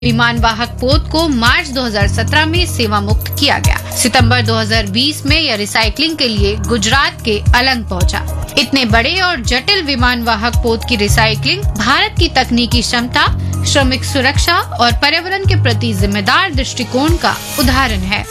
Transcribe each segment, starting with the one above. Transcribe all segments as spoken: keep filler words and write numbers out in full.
विमान वाहक पोत को मार्च दो हज़ार सत्रह में सेवा मुक्त किया गया। सितंबर दो हज़ार बीस में यह रिसाइकलिंग के लिए गुजरात के अलंग पहुंचा। इतने बड़े और जटिल विमान वाहक पोत की रिसाइकलिंग भारत की तकनीकी क्षमता, श्रमिक सुरक्षा और पर्यावरण के प्रति जिम्मेदार दृष्टिकोण का उदाहरण है।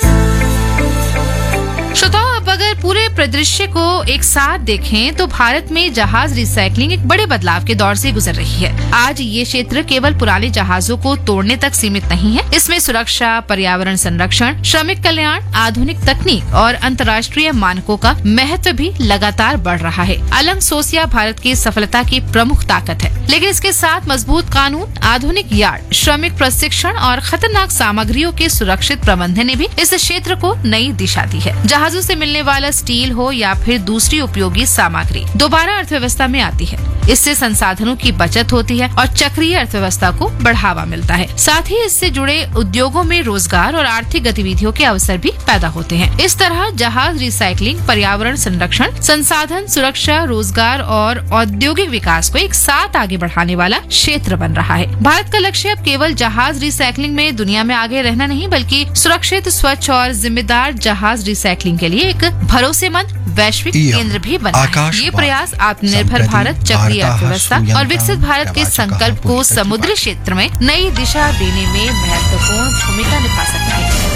श्रोताओ, अब अगर पूरे परिदृश्य को एक साथ देखें तो भारत में जहाज रिसाइकलिंग एक बड़े बदलाव के दौर से गुजर रही है। आज ये क्षेत्र केवल पुराने जहाजों को तोड़ने तक सीमित नहीं है। इसमें सुरक्षा, पर्यावरण संरक्षण, श्रमिक कल्याण, आधुनिक तकनीक और अंतर्राष्ट्रीय मानकों का महत्व भी लगातार बढ़ रहा है। अलंग सोसिया भारत की सफलता की प्रमुख ताकत है, लेकिन इसके साथ मजबूत कानून, आधुनिक यार्ड, श्रमिक प्रशिक्षण और खतरनाक सामग्रियों के सुरक्षित प्रबंधन ने भी इस क्षेत्र को नई दिशा दी है। जहाजों से मिलने वाला स्टील हो या फिर दूसरी उपयोगी सामग्री दोबारा अर्थव्यवस्था में आती है। इससे संसाधनों की बचत होती है और चक्रीय अर्थव्यवस्था को बढ़ावा मिलता है। साथ ही इससे जुड़े उद्योगों में रोजगार और आर्थिक गतिविधियों के अवसर भी पैदा होते हैं। इस तरह जहाज रिसाइकलिंग पर्यावरण संरक्षण, संसाधन सुरक्षा, रोजगार और औद्योगिक विकास को एक साथ आगे बढ़ाने वाला क्षेत्र बन रहा है। भारत का लक्ष्य अब केवल जहाज रिसाइकलिंग में दुनिया में आगे रहना नहीं, बल्कि सुरक्षित, स्वच्छ और जिम्मेदार जहाज रिसाइकलिंग के लिए एक भरोसेमंद वैश्विक केंद्र भी बना है। ये प्रयास आत्मनिर्भर भारत, चक्रीय अर्थव्यवस्था और विकसित भारत के संकल्प को समुद्री क्षेत्र में नई दिशा देने में महत्वपूर्ण भूमिका निभा सकता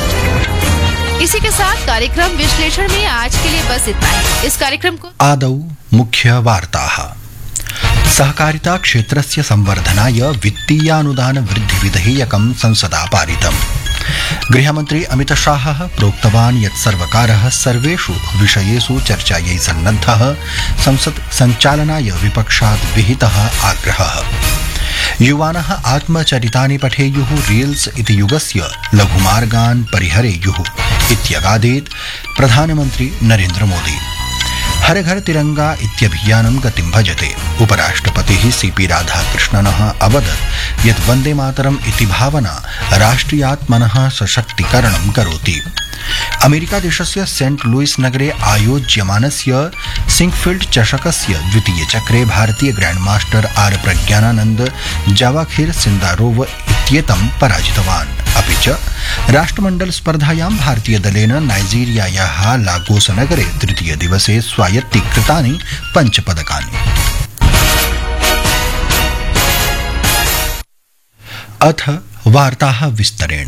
है। इसी के साथ कार्यक्रम विश्लेषण में आज के लिए बस इतना ही। इस कार्यक्रम को आदौ मुख्य वार्ताः। सहकारिता क्षेत्रस्य संवर्धनाय वित्तीयानुदान वृद्धि विधेयकं संसदा पारितम्। गृहमन्त्री अमित शाहः प्रोक्तवान् यत् सर्वकारः सर्वेषु विषयेषु चर्चायै सन्नद्धः। संसत् सञ्चालनाय विपक्षात् विहितः आग्रहः। युवानः आत्मचरितानि पठेयुः, रील्स इति युगस्य लघुमार्गान् परिहरेयुः इत्यगादीत् प्रधानमन्त्री नरेन्द्र मोदी। हर घर तिरंगा इत्यभियानं गतिं भजते। उपराष्ट्रपतिः सीपी राधाकृष्णनः अवदत् यत् वन्दे मातरम् इति भावना राष्ट्रियात्मनः सशक्तीकरणं करोति। अमेरिका देशस्य सेंट लुइस नगरे आयोज्यमानस्य सिंकफील्ड चषकस्य द्वितीय चक्रे भारतीय grand master are Praggnanandhaa जावाखिर Sindarov इत्येतं पराजितवान्। अपि च राष्ट्रमण्डल स्पर्धायां भारतीय दलेन नाइजीरियायाः लागोस नगरे तृतीय दिवसे स्वायत्तीकृतानि पञ्चपदकानि। अथ वार्ताः विस्तरेण।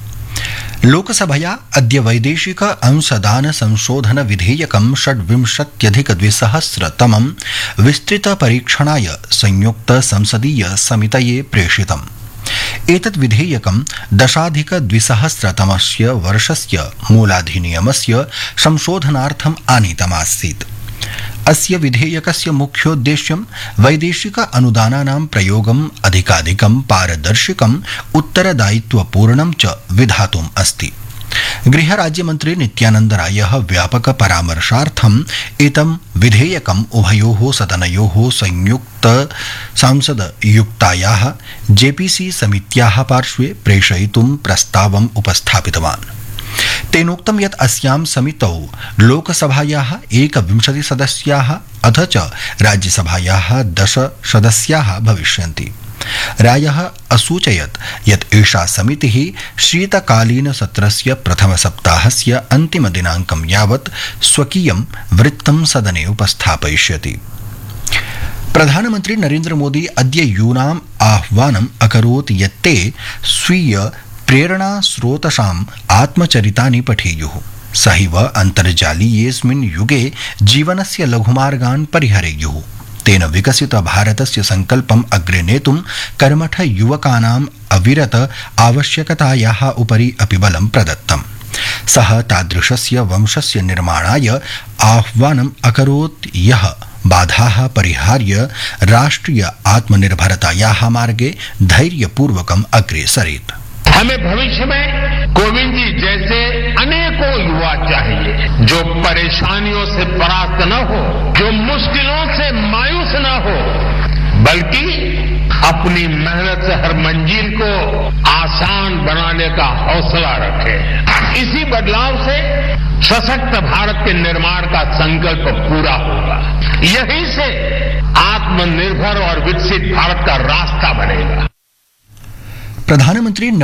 लोकसभया अद्य वैदेशिक अंशदान संशोधन विधेयकं षड्विंशत्यधिक द्विसहस्रतमं विस्तृत परीक्षणाय संयुक्त संसदीय समितये प्रेषितम्। एतत् विधेयकं दशाधिक द्विसहस्रतमस्य वर्षस्य मूलाधिनियमस्य संशोधनार्थम् आनीतमासीत्। अस्य विधेयकस्य मुख्योद्देश्यं वैदेशिक अनुदानानां प्रयोगम् अधिकाधिकं पारदर्शिकम्, उत्तरदायित्वपूर्णं च विधातुम् अस्ति। गृहराज्यमन्त्री नित्यानंद रायः व्यापक परामर्शार्थम् एतं विधेयकम् उभयोः सदनयोः संयुक्त सांसदयुक्तायाः जेपीसी समित्याः पार्श्वे प्रेषयितुं प्रस्तावम् उपस्थापितवान्। तेनोक्तं यत् अस्यां समितौ लोकसभायाः एकविंशति सदस्याः अथ च राज्यसभायाः दश सदस्याः भविष्यन्ति। रायः असूचयत् यत् एषा समितिः शीतकालीन सत्रस्य प्रथमसप्ताहस्य अन्तिमदिनाङ्कं यावत् स्वकीयं वृत्तं सदने उपस्थापयिष्यति। प्रधानमन्त्री नरेन्द्र मोदी अद्य यूनाम् आह्वानम् अकरोत् यत् ते स्वीय प्रेरणास्रोतसाम् आत्मचरितानि पठेयुः। सहैव अन्तर्जालीयेऽस्मिन् युगे जीवनस्य लघुमार्गान् परिहरेयुः। तेन विकसित भारतस्य संकल्पम् अग्रे नेतुं कर्मठ युवकानाम् अविरत आवश्यकतायाः उपरि अपि बलं प्रदत्तम्। सः तादृशस्य वंशस्य निर्माणाय आह्वानम् अकरोत् यः बाधाः परिहार्य राष्ट्रिय आत्मनिर्भरतायाः मार्गे धैर्यपूर्वकम् अग्रे सरेत्। हमें भविष्य में कोविंद जी जैसे अनेकों युवा चाहिए जो परेशानियों से परास्त न हो, जो मुश्किलों से मायूस न हो, बल्कि अपनी मेहनत से हर मंजिल को आसान बनाने का हौसला रखे। इसी बदलाव से सशक्त भारत के निर्माण का संकल्प पूरा होगा। यहीं से आत्मनिर्भर और विकसित भारत का रास्ता बनेगा। प्रधानमंत्री